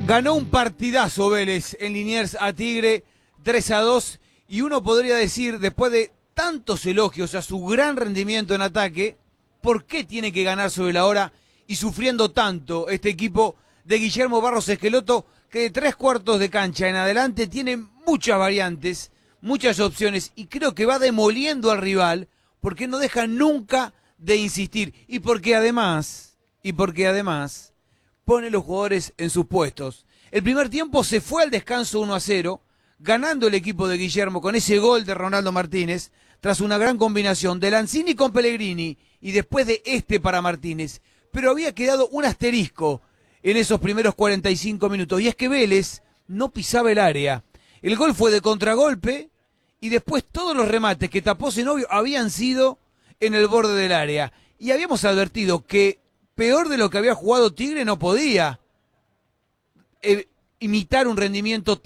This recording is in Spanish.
Ganó un partidazo Vélez en Liniers a Tigre, 3-2, y uno podría decir, después de tantos elogios a su gran rendimiento en ataque, ¿por qué tiene que ganar sobre la hora y sufriendo tanto este equipo de Guillermo Barros Esqueloto, que de 3/4 de cancha en adelante tiene muchas variantes, muchas opciones, y creo que va demoliendo al rival, porque no deja nunca de insistir, y porque además pone los jugadores en sus puestos. El primer tiempo se fue al descanso 1-0, ganando el equipo de Guillermo con ese gol de Ronaldo Martínez, tras una gran combinación de Lanzini con Pellegrini y después de para Martínez. Pero había quedado un asterisco en esos primeros 45 minutos, y es que Vélez no pisaba el área. El gol fue de contragolpe y después todos los remates que tapó Zenobio habían sido en el borde del área. Y habíamos advertido que peor de lo que había jugado Tigre no podía imitar un rendimiento